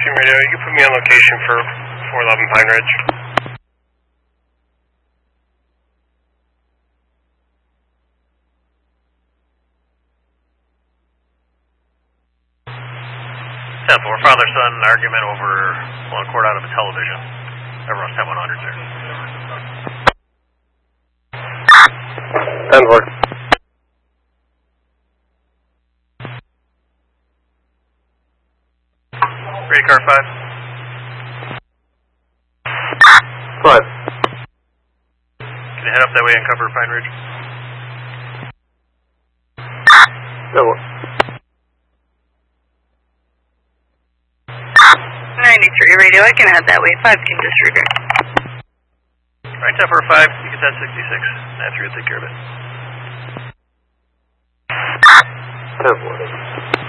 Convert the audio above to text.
Team Radio, you can put me on location for 411 Pine Ridge. 10-4, father-son argument over pulling a cord out of a television. Everyone's 10-100, sir. 10-4. Ready, car 5. 5. Can you head up that way and cover Pine Ridge? No. 93 radio, I can head that way. 5 team disregard. Alright, 10-4-5, you get that 66. Nancy will take care of it. 10-4.